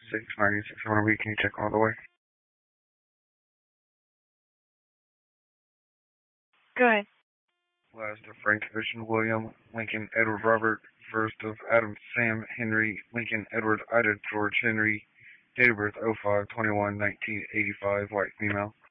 696 on a week. Can you check all the way? Go ahead. Last of Frank Ocean William Lincoln Edward Robert. First of Adam Sam Henry Lincoln Edward Ida George Henry. Date of birth 05/21/1985. White female.